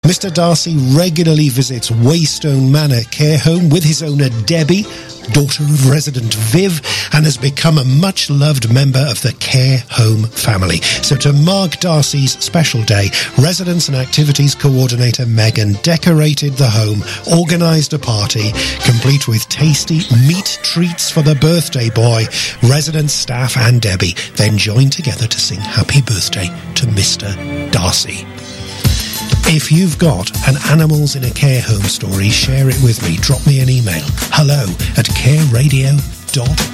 Mr. Darcy regularly visits Waystone Manor Care Home with his owner Debbie, daughter of resident Viv, and has become a much-loved member of the care home family. So to mark Darcy's special day, residents and activities coordinator Megan decorated the home, organised a party, complete with tasty meat treats for the birthday boy. Residents, staff and Debbie then joined together to sing happy birthday to Mr. Darcy. If you've got an Animals in a Care Home story, share it with me. Drop me an email. hello@careradio.com.